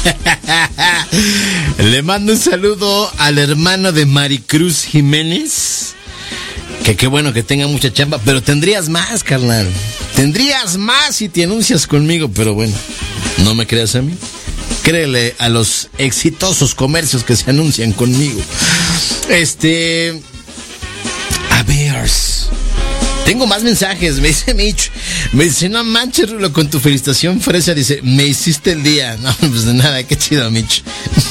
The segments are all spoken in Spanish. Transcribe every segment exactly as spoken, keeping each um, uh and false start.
Le mando un saludo al hermano de Maricruz Jiménez. Que qué bueno que tenga mucha chamba, pero tendrías más, carnal. Tendrías más si te anuncias conmigo, pero bueno, no me creas a mí. Créele a los exitosos comercios que se anuncian conmigo. Este... A ver... Tengo más mensajes, me dice Mitch. Me dice, no manches, Rulo, con tu felicitación fresa. Dice, me hiciste el día. No, pues de nada, qué chido, Mitch.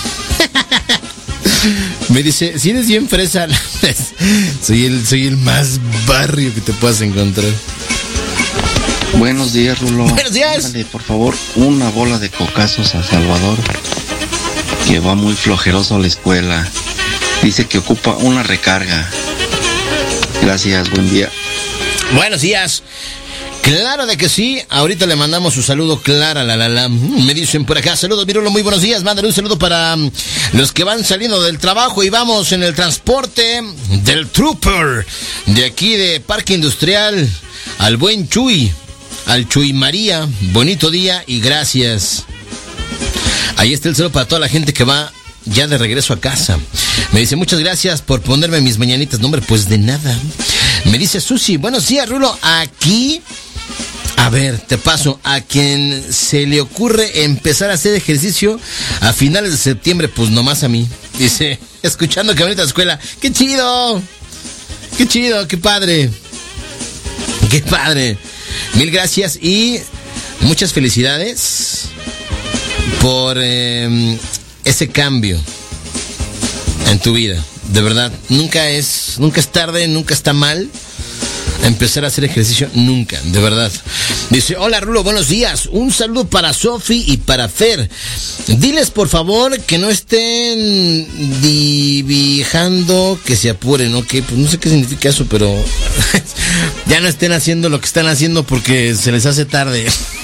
Me dice, si eres bien fresa, soy el, soy el más barrio que te puedas encontrar. Buenos días, Rulo. Buenos días. Mándale, por favor, una bola de cocazos a Salvador, que va muy flojeroso a la escuela. Dice que ocupa una recarga. Gracias, buen día. Buenos días. Claro de que sí. Ahorita le mandamos su saludo, Clara, la la la. Me dicen por acá, saludos, Virulo, muy buenos días. Mándale un saludo para um, los que van saliendo del trabajo y vamos en el transporte del Trooper de aquí de Parque Industrial. Al buen Chuy, al Chuy María. Bonito día y gracias. Ahí está el saludo para toda la gente que va ya de regreso a casa. Me dice, muchas gracias por ponerme mis mañanitas. No, hombre, pues de nada. Me dice Susi, buenos días, Rulo. Aquí, a ver, te paso. A quien se le ocurre empezar a hacer ejercicio a finales de septiembre, pues nomás a mí. Dice, escuchando que bonita escuela. ¡Qué chido! ¡Qué chido! ¡Qué padre! ¡Qué padre! Mil gracias y muchas felicidades por eh, ese cambio en tu vida. De verdad, nunca es, nunca es tarde, nunca está mal empezar a hacer ejercicio, nunca, de verdad. Dice, hola Rulo, buenos días. Un saludo para Sofi y para Fer. Diles por favor que no estén dibijando, que se apuren, ¿ok? Pues no sé qué significa eso, pero ya no estén haciendo lo que están haciendo porque se les hace tarde.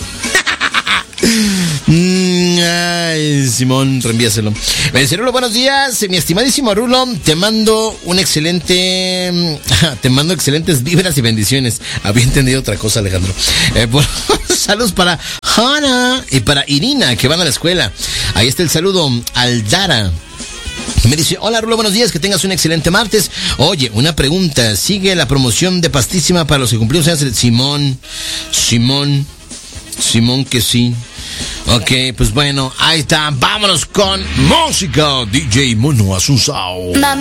Ay, Simón, reenvíaselo. Me dice, Rulo, buenos días, mi estimadísimo Rulo, te mando un excelente, te mando excelentes vibras y bendiciones. Había entendido otra cosa, Alejandro. Eh, bueno, saludos para Hannah y para Irina, que van a la escuela. Ahí está el saludo al Dara. Me dice, hola Rulo, buenos días, que tengas un excelente martes. Oye, una pregunta, ¿sigue la promoción de pastísima para los que cumplimos años? Simón, Simón, Simón que sí. Ok, pues bueno, ahí está, vámonos con música, D J Mono Asusao.